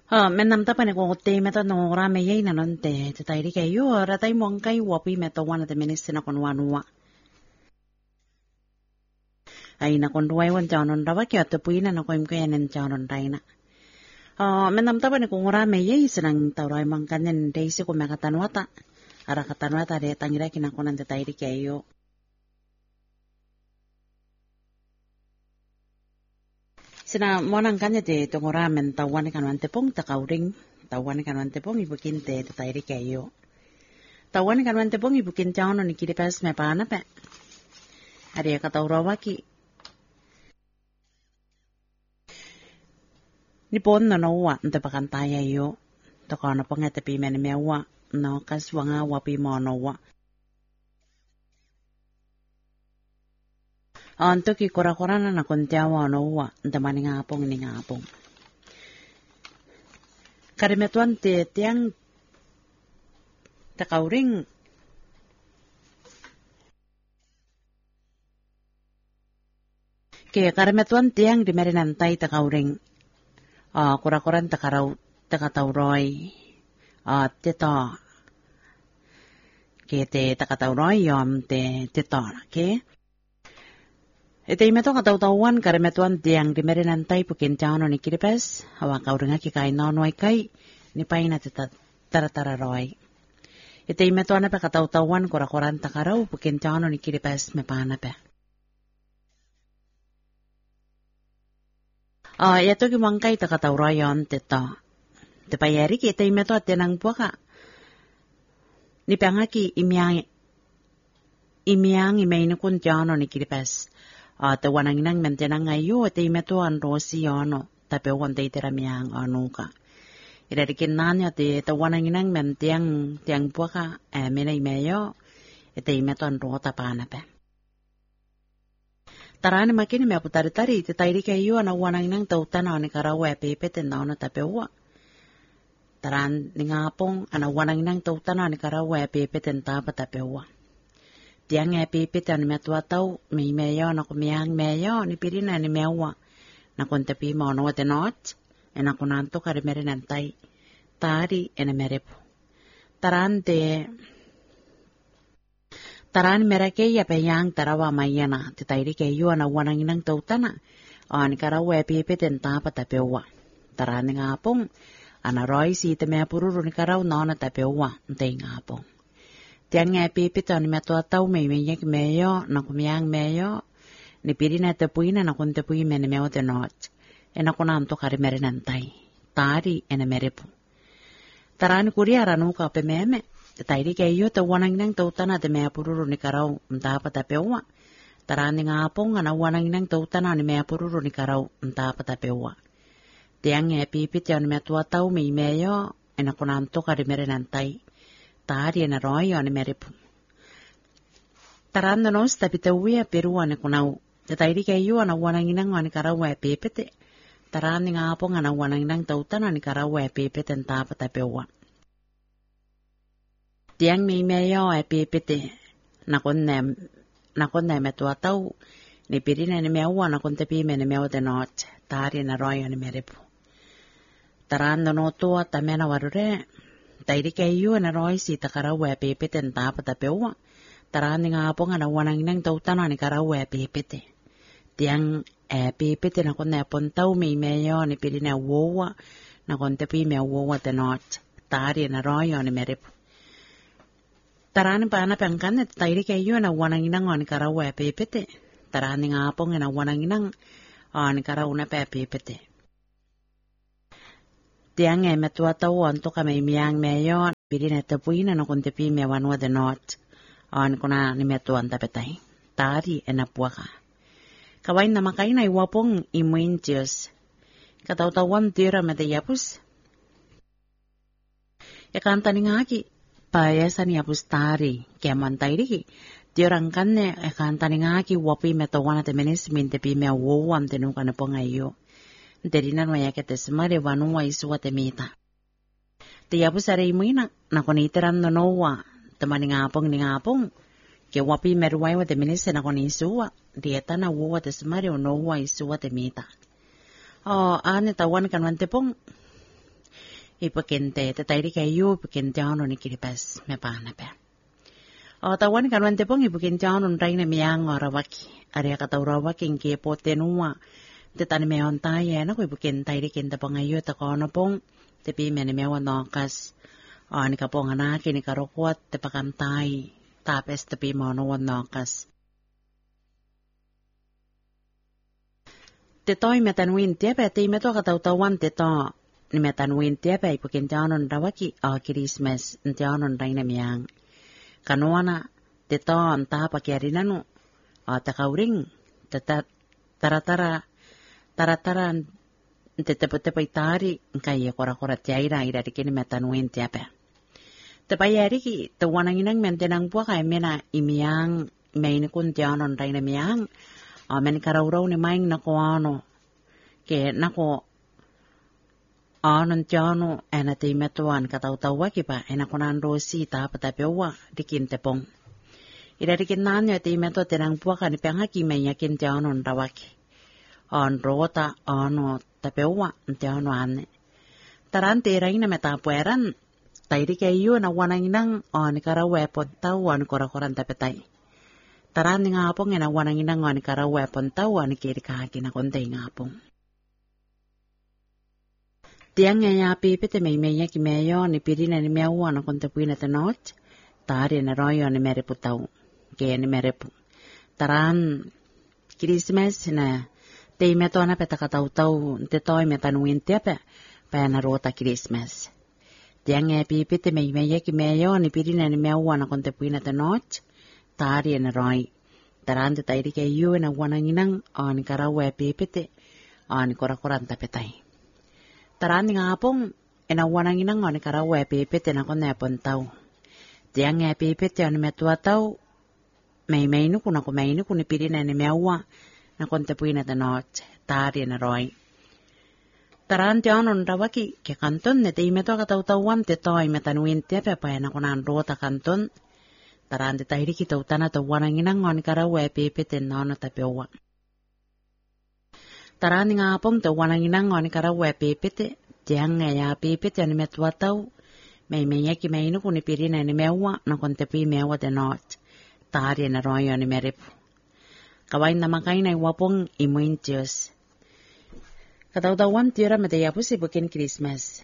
men ta pane ko te me to no ra me ye na non te tai ri ke yo ra tai mon kai wo pi me to wana te minister na kon wanua. Ai na kon duai wan cha non ra wa ke te pui na ko im ke nen cha non rai na. Men ta pane ko ra me ye senang tau rai mang kan nen dei se ko me kata nuata. Ara kata nuata de tangira kina konan te tai ri ke yo. Sina monang kanya te tongora men tawan kan wante pong takauring tawan kan wante pong ibukin te tairi kayo tawan kan wante pong ibukin chauno ni kiri pas me pana pe ari ka taurawa ki ni pon no wa nte pakantaya yo to kono pong ete pi men mewa no kaswanga wa pi mono wa anto ki kora-korana na kontiawa no wa ndamani ngapong ni ngapong. Karimetuan te tiang takauring ke karimetuan tiang di merinantai takauring kora-koran takatauroi teto ke te takatauroi yom te teto ke ite imeto katau-tauan karimetuan tiang di merinantai pukin chauno ni kiripes hawa kauringa ki kai nonoy kai ni paina tara roi. Ite imetuan pa katau-tauan kora-koran takarau pukin chauno ni kiripes me pana pe. Yato ki mangkai takatau royon teto. Te payari ki ite imeto atenang puaka. Ni pangaki imiang imainu kun chauno ni kiripes. Te wanang nang mentenang ayo te imeto an rosi yono tapi wan te itera miang anuka ira dikin nanya te wanang nang tiang puaka mena imeyo te imeto an rota pana pe tarane makini me aputari te tairi ke yo na wanang nang tautana ni karawe pepe te naona tapi wa taran ningapong ana wanang nang tautana ni karawe pepe te tapa tapi wa tiang pepe tan metua tau mi meyo na kumiang meyo ni pirina ni mewa na kontepi mo no te not ena kunanto kare merinantai tari ena merepo taran merake ya peyang tarawa mayana te tairi ke yo na wanang inang tautana ni karawe pepe ten tapa tapewa taran ngapong ana roi si te me pururu ni karau na tapewa te ngapong tiang pepe tan metua tau me yek meyo na kumiang meyo ni pirina te puina na kun te pui me meo te not ena kunanto kare merinantai tari ena merepu taran kuria ranu ka pe meme tairi ke yo te wanang nang tautana te me pururu ni karau mtapa tapewa taran ngapong ana wanang nang tautana ni me pururu ni karau mtapa tapewa tiang pepe tan metua tau me meyo ena kunanto kare merinantai tari ena royo ane merepu. Taranda nos tapi tawia perua ane kunau. Te tairi ke iyo ana wanang inang ane karawa pepete. Tarani ngapong ana wanang inang tautan ane karawa pepete entapa tapewa. Tiang me meyo pepete. Nakon na metua tau. Ni pirina ane mewa nakon tepi me ane mewa te not. Tari ena royo ane merepu. Taranda no tua tamena warure. Tairi ke iyo na roi si takarawa pepete entapa tapewa. Tarani ngapong ana wanang inang tautana ni karawa pepete. Tiang pepete na kon na pontau me meyo ni pirina wowa na kon tepi me wowa te not. Tari na roi ni merepu. Tarani pa ana pangkan tairi ke iyo na wanang inang ni karawa pepete. Tarani ngapong ana wanang inang ni karauna pepete. Tiang metua tau anto kami miang meyo pirina tepuina na kon tepi me wanua de not on kuna ni metuan tapetai tari ena puaka kawain na makai na iwapong imuintios katau-tauan tira mete yapus ya kanta ni ngaki payasa ni yapus tari kiaman tairi tiorang kanne kanta ni ngaki wapi metuan te menis min tepi me wowan tenu kana pongayo Derinan waya ke te semare wanua isua te mita. Te yapu sare imuina na koni iteran no noa temani ngapong ke wapi meruai wa te minise na koni isua dieta na wua te semare o noa isua te mita. Ane tawan kan wante pong ipakente te tairi kayu ipakente ano ni kiribas me pana pe. O tawan kan wante pong ipakente ano raina miyang orawaki. Ari akataurawaki inke potenua te tani meon tayo na ko ipakente tairi kente pangayo ta kono pong te pi mene mewa nokas. O ni kapong anaki ni karokwat te pakantay tapes te pi mono nokas. Te toi metanwin tiape te meto katautawan te to ni metanwin tiape ipakente ano rawaki o Christmas nte ano raina miyang. Kanuana te to anta pakiarinanu o takauring te taratara te tepo itari kaya kora tiaira ira dikini metanwin tiape. Te payariki te wananginang mentenang buah kaya mena imiyang main kun te ano raina miyang. Men karauraw ni maing nako ano ke nako anon tiano ena te metuan katautawa kipa ena konan rosi ta patapewa dikin tepong ida dikin nanyo te meto tenang puaka ni pengaki meyakin tiano rawaki on rota ano tapewa tiano ane tarante raina meta pueran tairi kayu na wananginang on karawe pontau korakoran tapetai Tarani ngapong ina wanang inang ngani kara weapon tawa ni kiri kahaki na konte ngapong. Tiang ya pipete me ki meyo ni pirina ni mewa na konte puina tenot. Tari na royo ni merepu tau. Ke ni merepu. Taran Christmas na te meto na peta katau te toy metanuin tepe pa na rota Christmas. Tiang ya pipete me ki meyo ni pirina ni mewa na konte puina tenot. Tari na roi. Tarante tairi kayu na wananginang on karawe pipete on korakoran tapetai. Tarante ngapong ena wananginang on karawe pipete na kone pontau. Tiang ya pipete on metua tau may nu kuna ko may nu kuni pirina ni mewa na konte puina tanot. Tari na roi. Tarante on rawaki ke kanton ne te imeto katautawan te toy metanuin tepe pa na kunan rota kanton. Tarante tairi kita utana to wananginang on karawe pipete nono tapewa. Tarante ngapong to wananginang on karawe pipete tiang ya pipete ni metua tau may ki may no kuni pirina ni mewa na kontepi mewa de not. Tari na royo ni merip. Kawain na makay na iwapong imuin Diyos. Katautawan tira matayapos ibukin Christmas.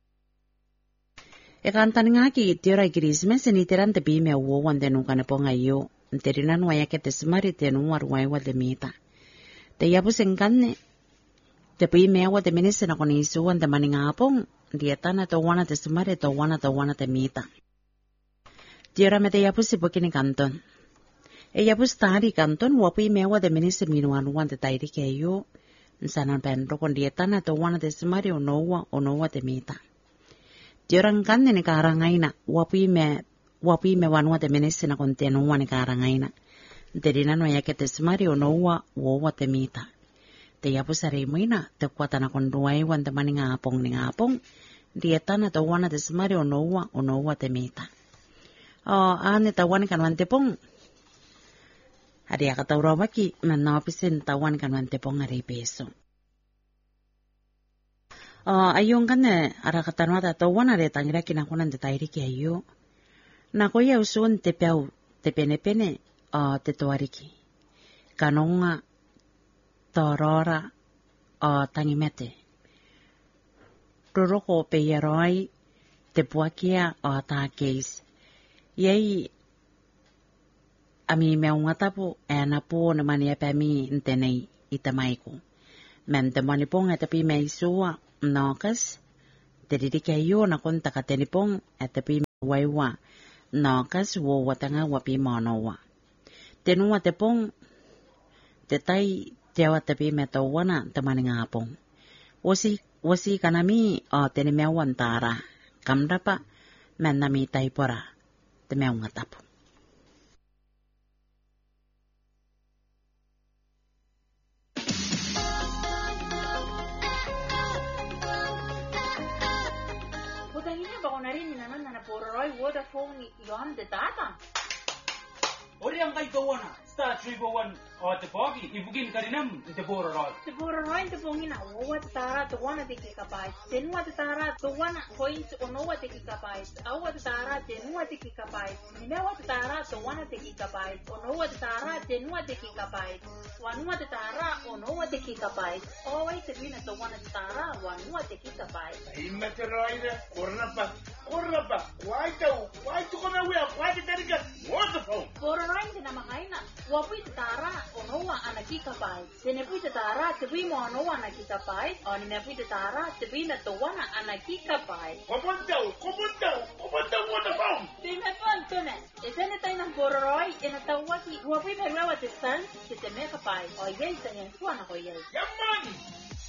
Kantan nga ki tira Christmas ni tiran tepi me wo wande nu kana po ngayo terinan waya ke tesmari tenu warwai wa de mita te yabu sengkanne tepi me wa de minise na koni su wande maninga apong dieta na to wana tesmari to wana te mita tira me te yabu sibukini kanton yabu stari kanton wapi me wa de minise minuan wande tairi ke yo sanan penro kon dieta na to wana tesmari onowa te mita Diorang kan ni karangaina wapi me wanwa te menese na konteno wani karangaina. Terina no ya que te smari o no wa te mita. Te yapu sare muina te kwata na konduai wan te mani ngapong. Dieta na te wana te smari o no wa te mita. Ane ta wani kan wan te pong. Hari akataura waki manapisin ta wani kan wan te pong ari peso. Ayong kan ara katanwa ta wana re tangira kinakunan te tairi ki ayo. Na ko ya usun te pau te pene te tuariki. Kanonga torora tangimete. Roroko pe yaroi te puakia ta case. Yei ami meunga tapu po na mania pa mi ntenei itamaiko. Men te manipong pi meisua nokas te kayo na kon takatenipong pi waiwa nokas wo watanga wapi monowa. Tenuwa tepong te tai tiawa pi metawana te maningapong. Wasi kanami tenemewan tara kamdapa men nami taipora te meunga tapu. Ori ang kay gawa na. Esta tribuan o te pogi ibugin karinam te bororoi. Te bororoi te pongina owa te tara te wana te kikapai. Te nua te tara te wana point onoa te kikapai. Awa te tara te nua te kikapai. Nimewa te tara te wana te kikapai. Onoa te tara te nua te kikapai. Wanua te tara onoa te kikapai. Oi te vina te wana te tara wanua te kikapai. Ima te roida kornapa. Wai tu kona wea, wai te tarika, waterfall. Bororoi te namakaina, wapui te tara onoa ana kikapai. Te ne pui te tara te wimo onoa ana kikapai. O ni me pui te tara te vina te wana ana kikapai. Kopontau, waterfall. Te me pantune, e tene taina bororoi e na tauaki, wapui me rewa te san, te mekapai. O yei te ngen tuana ho yei. Yamani.